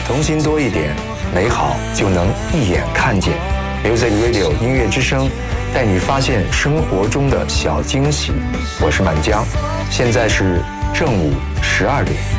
童心多一点，美好就能一眼看见。Music Radio 音乐之声，带你发现生活中的小惊喜。我是满江，现在是正午12点。